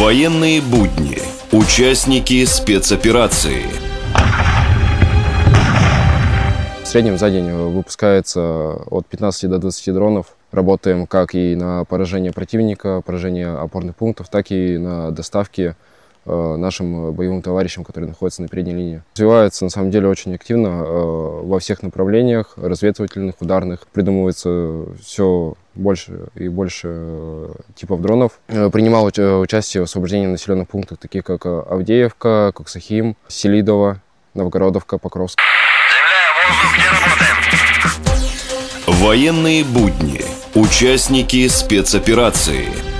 Военные будни. Участники спецоперации. В среднем за день выпускается от 15 до 20 дронов. Работаем как и на поражение противника, поражение опорных пунктов, так и на доставки нашим боевым товарищам, которые находятся на передней линии. Развивается на самом деле очень активно во всех направлениях, разведывательных, ударных. Придумывается все больше и больше типов дронов. Принимал участие в освобождении населенных пунктов, таких как Авдеевка, Коксахим, Селидово, Новгородовка, Покровск. Военные будни. Участники спецоперации.